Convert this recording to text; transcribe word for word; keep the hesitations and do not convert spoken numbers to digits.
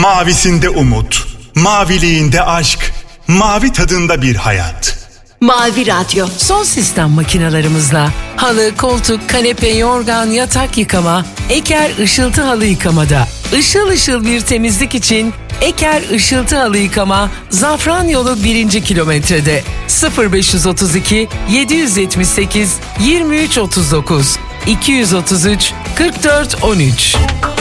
Mavisinde umut, maviliğinde aşk, mavi tadında bir hayat. Mavi Radyo. Son sistem makinalarımızla halı, koltuk, kanepe, yorgan, yatak yıkama, Eker ışıltı halı yıkamada. Işıl ışıl bir temizlik için Eker ışıltı halı yıkama Zafran Yolu birinci kilometrede. sıfır beş otuz iki yedi yetmiş sekiz yirmi üç otuz dokuz iki otuz üç kırk dört on üç.